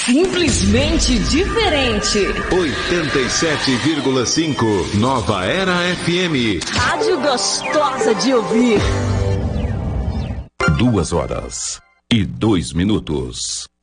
Simplesmente diferente. 87,5 Nova Era FM. Rádio gostosa de ouvir. 2 horas e 2 minutos.